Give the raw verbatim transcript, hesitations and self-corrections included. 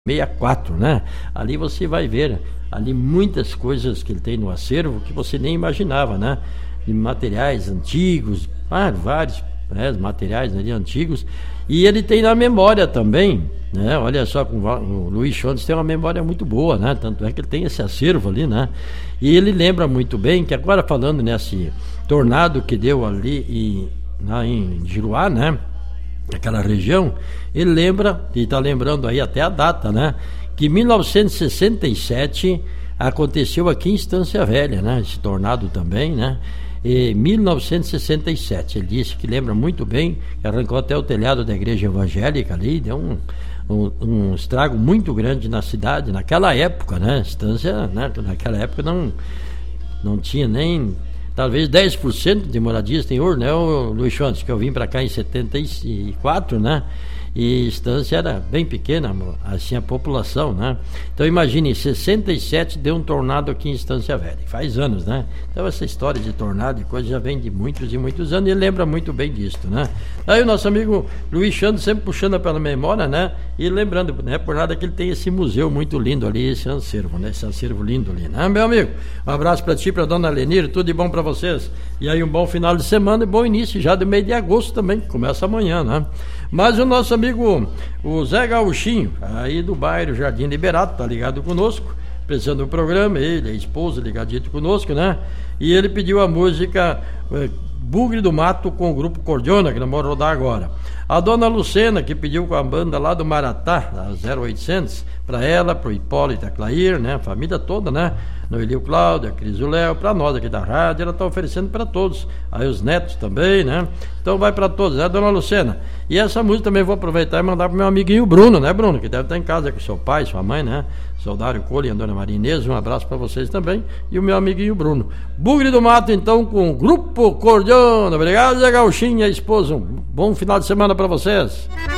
sessenta e quatro, né? Ali você vai ver ali muitas coisas que ele tem no acervo que você nem imaginava, né? De materiais antigos, ah, vários né, materiais ali antigos, e ele tem na memória também, né? Olha só, o Luiz Schantz tem uma memória muito boa, né? Tanto é que ele tem esse acervo ali, né? E ele lembra muito bem que agora falando nesse tornado que deu ali em, lá em Giruá, né? Aquela região, ele lembra, e está lembrando aí até a data, né? Que em mil novecentos e sessenta e sete aconteceu aqui em Estância Velha, né? Esse tornado também, né? Em mil novecentos e sessenta e sete, ele disse que lembra muito bem, que arrancou até o telhado da igreja evangélica ali, deu um, um, um estrago muito grande na cidade, naquela época, né? Estância, né? Naquela época não, não tinha nem... talvez dez por cento de moradias tem hoje, né, o Luiz Schantz, que eu vim para cá em setenta e quatro, né, e Estância era bem pequena, assim, a população, né, então imagine, em sessenta e sete deu um tornado aqui em Estância Velha, faz anos, né, então essa história de tornado e coisa já vem de muitos e muitos anos, e ele lembra muito bem disso, né. Aí o nosso amigo Luiz Schantz sempre puxando pela memória, né, e lembrando, né, por nada que ele tem esse museu muito lindo ali, esse acervo, né, esse acervo lindo ali, né, meu amigo, um abraço para ti, para dona Lenir, tudo de bom para vocês, e aí um bom final de semana e bom início já do mês de agosto também, que começa amanhã, né? Mas o nosso amigo, o Zé Gauchinho, aí do bairro Jardim Liberato, tá ligado conosco, precisando do programa, ele, a esposa ligadito conosco, né? E ele pediu a música eh, Bugre do Mato com o grupo Cordiona, que nós vamos rodar agora. A dona Lucena, que pediu com a banda lá do Maratá, a zero oitocentos, para ela, pro Hipólito, a Clair, né? A família toda, né? Noelio Cláudio, a Cris e o Léo, para nós aqui da rádio, ela está oferecendo para todos. Aí os netos também, né? Então vai para todos, né, dona Lucena? E essa música também vou aproveitar e mandar pro meu amiguinho Bruno, né, Bruno? Que deve estar em casa com seu pai, sua mãe, né? Seu Dário Cole e a dona Maria Inês, um abraço para vocês também. E o meu amiguinho Bruno. Bugre do Mato, então, com o Grupo Cordiona. Obrigado, Zé Gauchinho e a esposa. Um bom final de semana para vocês.